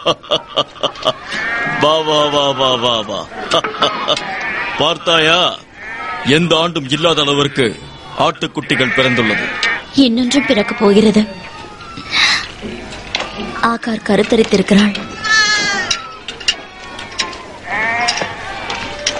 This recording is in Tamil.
வா வா வா வா வா வா. பார்த்தாயா, எந்த ஆண்டும் இல்லாத அளவிற்கு ஆட்டுக்குட்டிகள் பிறந்துள்ளது. இன்னொன்றும் பிறக்க போகிறது. ஆகார் கருத்தரித்திருக்கிறாள்.